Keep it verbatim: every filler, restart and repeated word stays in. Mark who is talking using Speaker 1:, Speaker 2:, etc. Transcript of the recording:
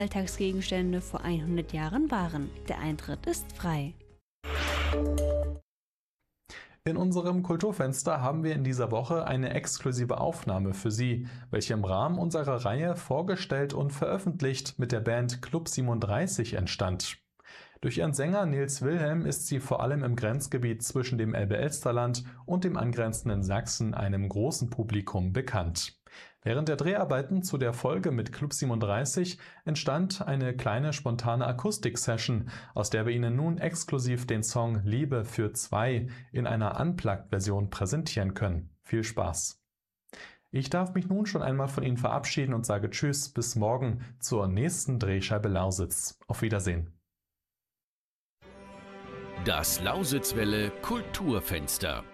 Speaker 1: Alltagsgegenstände vor hundert Jahren waren. Der Eintritt ist frei.
Speaker 2: In unserem Kulturfenster haben wir in dieser Woche eine exklusive Aufnahme für Sie, welche im Rahmen unserer Reihe Vorgestellt und veröffentlicht mit der Band Club siebenunddreißig entstand. Durch ihren Sänger Nils Wilhelm ist sie vor allem im Grenzgebiet zwischen dem Elbe-Elster-Land und dem angrenzenden Sachsen einem großen Publikum bekannt. Während der Dreharbeiten zu der Folge mit Club siebenunddreißig entstand eine kleine spontane Akustik-Session, aus der wir Ihnen nun exklusiv den Song Liebe für zwei in einer Unplugged-Version präsentieren können. Viel Spaß! Ich darf mich nun schon einmal von Ihnen verabschieden und sage Tschüss, bis morgen zur nächsten Drehscheibe Lausitz. Auf Wiedersehen.
Speaker 3: Das Lausitzwelle Kulturfenster.